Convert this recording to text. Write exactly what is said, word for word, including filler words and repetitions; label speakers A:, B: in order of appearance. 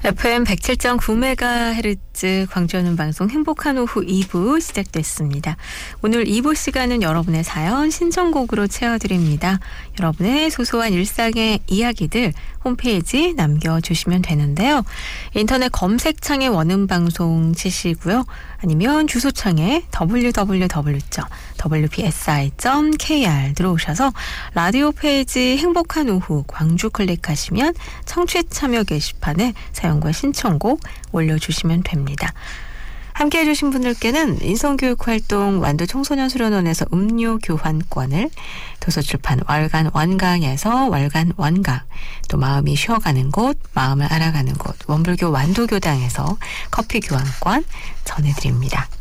A: 에프엠 백칠 점 구 메가헤르츠 광주하는 방송 행복한 오후 이 부 시작됐습니다. 오늘 이 부 시간은 여러분의 사연 신청곡으로 채워드립니다. 여러분의 소소한 일상의 이야기들 홈페이지 남겨주시면 되는데요. 인터넷 검색창에 원음방송 치시고요. 아니면 주소창에 더블유 더블유 더블유 점 더블유 피 에스 아이 점 케이 알 들어오셔서 라디오 페이지 행복한 오후 광주 클릭하시면 청취 참여 게시판에 사연과 신청곡 올려주시면 됩니다. 함께해 주신 분들께는 인성교육활동 완도청소년수련원에서 음료 교환권을, 도서출판 월간 원강에서 월간 원강, 또 마음이 쉬어가는 곳, 마음을 알아가는 곳 원불교 완도교당에서 커피 교환권 전해드립니다.